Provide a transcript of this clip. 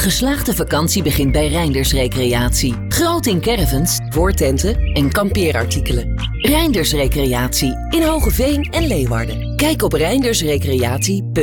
geslaagde vakantie begint bij Reinders Recreatie. Groot in caravans, voortenten en kampeerartikelen. Reinders Recreatie in Hogeveen en Leeuwarden. Kijk op reindersrecreatie.nl.